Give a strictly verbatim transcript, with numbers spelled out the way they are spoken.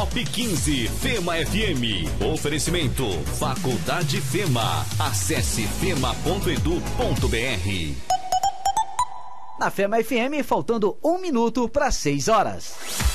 Top quinze Fema F M. Oferecimento Faculdade Fema. Acesse fema ponto edu ponto br. Na Fema F M, faltando um minuto para seis horas.